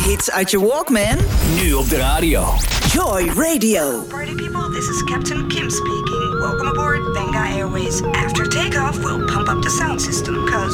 hits uit je Walkman? Nu op de radio. Joy Radio. Party people, this is Captain Kim speaking. Welcome aboard Benga Airways. After takeoff, we'll pump up the sound system, cause